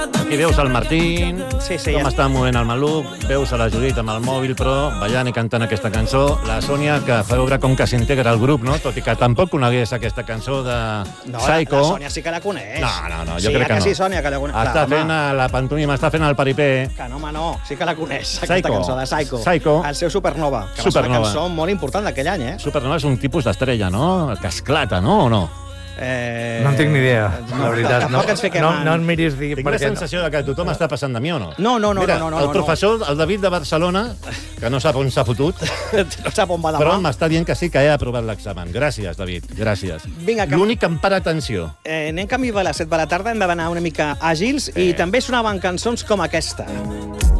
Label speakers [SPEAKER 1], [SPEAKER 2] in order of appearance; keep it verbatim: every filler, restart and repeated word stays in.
[SPEAKER 1] Aquí veus el Martín,
[SPEAKER 2] Sí, sí,
[SPEAKER 1] com
[SPEAKER 2] ja.
[SPEAKER 1] està movent el maluc, veus a la Judit amb el mòbil, però ballant i cantant aquesta cançó. La Sònia, que fa veure com que s'integra al grup, no? Tot i que tampoc conegués aquesta cançó de
[SPEAKER 2] No,
[SPEAKER 1] Psycho.
[SPEAKER 2] la, la Sònia sí que la coneix.
[SPEAKER 1] No, no, no, jo
[SPEAKER 2] sí,
[SPEAKER 1] crec que
[SPEAKER 2] que
[SPEAKER 1] no.
[SPEAKER 2] sí, Sònia, que la coneix.
[SPEAKER 1] Està
[SPEAKER 2] Clar, home,
[SPEAKER 1] fent a la pantomima, està fent el paripé.
[SPEAKER 2] Que no, home, no. Sí que la coneix, aquesta
[SPEAKER 1] Psycho.
[SPEAKER 2] cançó de Psycho.
[SPEAKER 1] Psycho.
[SPEAKER 2] El seu Supernova. Que va ser
[SPEAKER 1] Supernova.
[SPEAKER 2] una cançó molt important d'aquell any, eh?
[SPEAKER 1] Supernova és un tipus d'estrella, no? Que esclata, no? O no?
[SPEAKER 3] Eh... No en tinc ni idea, la veritat. No,
[SPEAKER 2] ens fiquem
[SPEAKER 3] no,
[SPEAKER 2] en...
[SPEAKER 3] no em miris dir
[SPEAKER 1] Tinc la
[SPEAKER 3] perquè...
[SPEAKER 1] sensació de que tothom està passant de mi o no?
[SPEAKER 2] No, no, no,
[SPEAKER 1] Mira,
[SPEAKER 2] no, no,
[SPEAKER 1] el
[SPEAKER 2] no,
[SPEAKER 1] professor, el David de Barcelona, que no sap on s'ha fotut,
[SPEAKER 2] no sap on va
[SPEAKER 1] però
[SPEAKER 2] demà.
[SPEAKER 1] m'està dient que sí que he aprovat l'examen. Gràcies, David, gràcies.
[SPEAKER 2] Vinga, que-
[SPEAKER 1] L'únic que em para atenció.
[SPEAKER 2] Eh, anem camí de les set de la tarda, hem d'anar una mica àgils, i també sonaven cançons com aquesta.